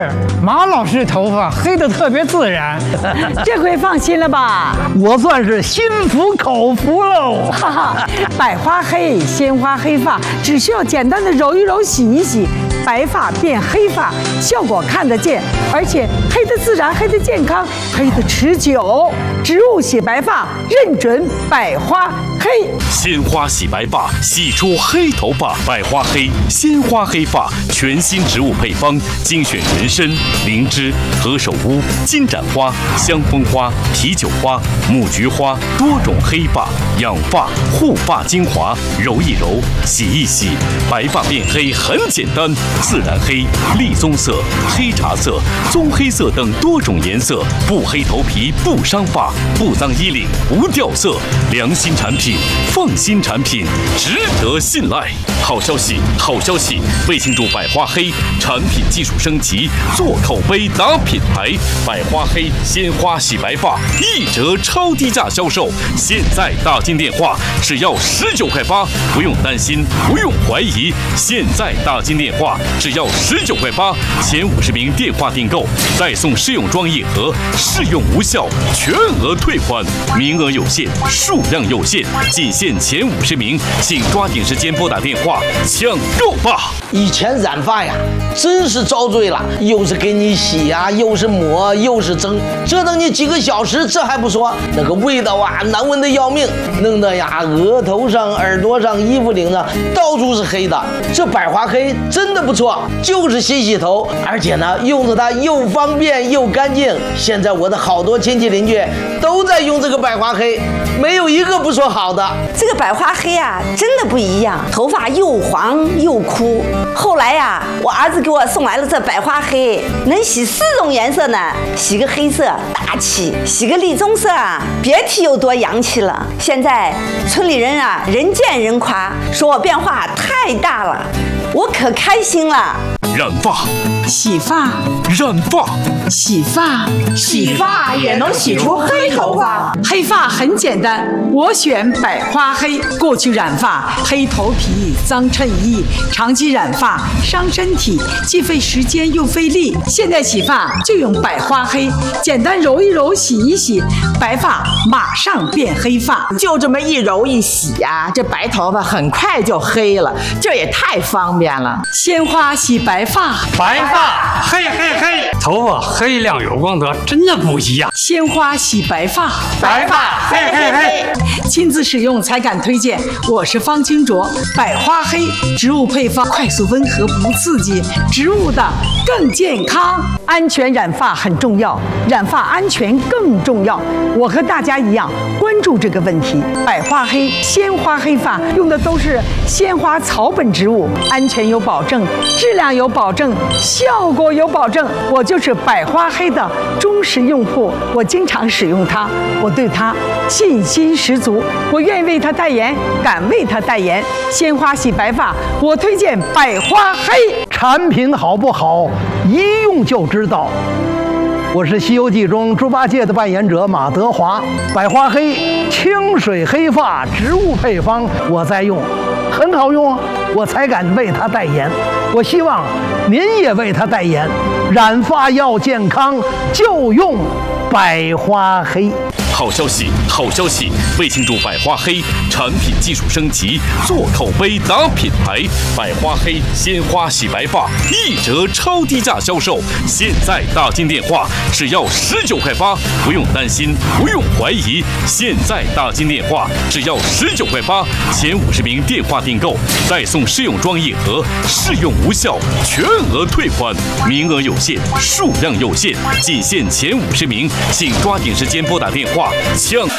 马老师头发黑得特别自然， 这回放心了吧？ 我算是心服口服喽。 哈哈，百花黑、鲜花黑发，只需要简单的揉一揉、洗一洗，白发变黑发，效果看得见，而且黑的自然、黑的健康、黑的持久。植物洗白发，认准百花黑。 鲜花洗白发，洗出黑头发。百花黑、鲜花黑发，全新植物配方，精选人参、灵芝、何首乌、金盏花、香蜂花、啤酒花、木菊花多种黑发、养发、护发精华，揉一揉，洗一洗，白发变黑很简单。自然黑、栗棕色、黑茶色、棕黑色等多种颜色，不黑头皮，不伤发，不脏衣领，无掉色，良心产品，放心产品，值得信赖。好消息，好消息！为庆祝百花黑产品技术升级，做口碑打品牌，百花黑鲜花洗白发1折超低价销售。现在大金电话只要19块8，不用担心，不用怀疑。现在大金电话只要19块8，前50名电话订购再送试用装1盒，试用无效全额退款，名额有限，数量有限，仅限前50名，请抓紧时间拨打电话抢购吧！ 以前染发呀，真是遭罪了，又是给你洗呀，又是抹，又是蒸，折腾你几个小时，这还不说，那个味道啊，难闻的要命，弄得呀，额头上、耳朵上、衣服领上到处是黑的。这百花黑真的不错，就是洗头，而且呢，用着它又方便又干净。现在我的好多亲戚邻居都在用这个百花黑，没有一个不说好的。 这个百花黑啊，真的不一样，头发又黄又枯。后来呀，我儿子给我送来了这百花黑，能洗4种颜色呢，洗个黑色大气，洗个栗棕色啊，别提有多洋气了。现在村里人啊，人见人夸，说我变化太大了，我可开心了。 染发、 洗发、 染发、 洗发， 洗发也能洗出黑头发。 黑发很简单，我选百花黑。过去染发黑头皮、脏衬衣，长期染发伤身体，既费时间又费力。现在洗发就用百花黑，简单揉一揉、洗一洗，白发马上变黑发。 就这么一揉一洗啊，这白头发很快就黑了，这也太方便了。 鲜花洗白发， 白发黑黑黑，头发黑亮有光泽，真的不一样。 鲜花洗白发， 白发黑黑黑， 亲自使用才敢推荐。我是方清卓，百花黑植物配方，快速温和不刺激，植物的更健康。安全染发很重要，染发安全更重要。我和大家一样关注这个问题。百花黑、鲜花黑发用的都是鲜花草本植物，安全有保证，质量有保证，效果有保证。我就是百花黑的忠实用户，我经常使用它，我对它信心十足，我愿意为它代言，敢为它代言。鲜花洗白发，我推荐百花黑。 产品好不好，一用就知道。我是《西游记》中猪八戒的扮演者马德华。百花黑清水黑发植物配方，我在用，很好用啊，我才敢为它代言。我希望您也为它代言。染发要健康，就用百花黑。 好消息，好消息！为庆祝百花黑产品技术升级，做口碑打品牌，百花黑鲜花洗白发1折超低价销售。现在大金电话只要19块8，不用担心，不用怀疑。现在大金电话只要19块8，前50名电话订购再送试用装1盒，试用无效全额退款，名额有限，数量有限，仅限前50名，请抓紧时间拨打电话抢